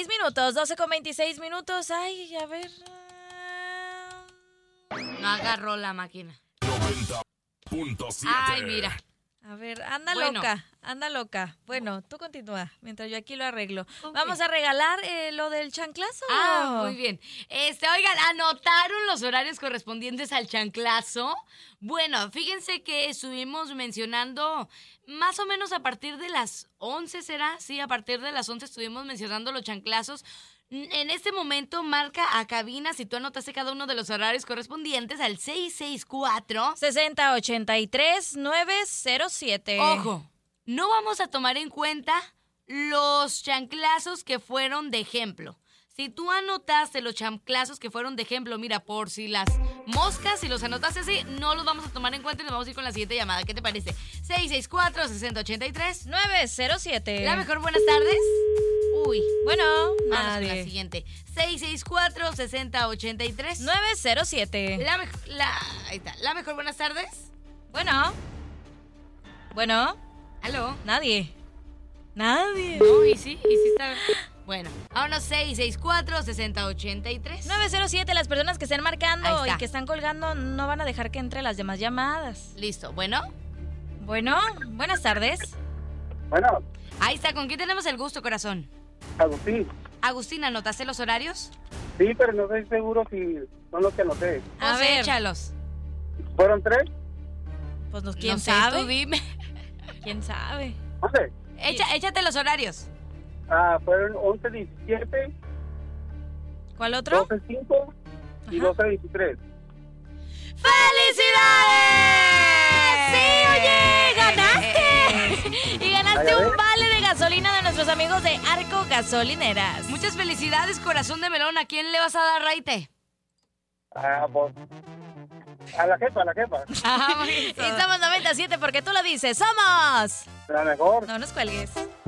26 minutos, 12:26. Ay, a ver. No agarró la máquina. 90.7. Ay, mira. A ver, anda Bueno. loca. Bueno, tú continúa, mientras yo aquí lo arreglo. Ok. Vamos a regalar lo del chanclazo. Muy bien. Oigan, ¿anotaron los horarios correspondientes al chanclazo? Bueno, fíjense que estuvimos mencionando más o menos a partir de las 11, ¿será? Sí, a partir de las 11 estuvimos mencionando los chanclazos. En este momento marca a cabina si tú anotaste cada uno de los horarios correspondientes al 664. 6083-907. Ojo, no vamos a tomar en cuenta los chanclazos que fueron de ejemplo. Si tú anotaste los chanclazos que fueron de ejemplo, mira, por si las moscas, si los anotaste así, no los vamos a tomar en cuenta y nos vamos a ir con la siguiente llamada. ¿Qué te parece? 664-6083. 907. La mejor, buenas tardes. Uy, Bueno, vamos con la nadie. siguiente. 664-6083. 907. Ahí está. La mejor, buenas tardes. Bueno. ¿Aló? Nadie. No, y sí está. Bueno, vámonos 664-6083. 907, las personas que estén Ahí marcando está. y que están colgando no van a dejar que entre las demás llamadas. Listo, bueno. Bueno, buenas tardes. Bueno, Ahí está, ¿con quién tenemos el gusto, corazón? Agustín. Agustín, ¿anotaste los horarios? Sí, pero no estoy seguro si son los que anoté. A Pues ver. échalos. ¿Fueron 3? Pues quién No sé, sabe. tú dime. ¿Quién sabe? ¿Dónde? Échate los horarios. Fueron 11-17, ¿Cuál otro? 12-5 y Ajá. 12-23. ¡Felicidades! ¡Sí, oye! ¡Ganaste! Y ganaste Ay, a un ver. vale de gasolina de nuestros amigos de Arco Gasolineras. Muchas felicidades, corazón de melón. ¿A quién le vas a dar raite? Pues. A la jefa. Ah, Y somos 97 porque tú lo dices. ¡Somos! La mejor. No nos cuelgues.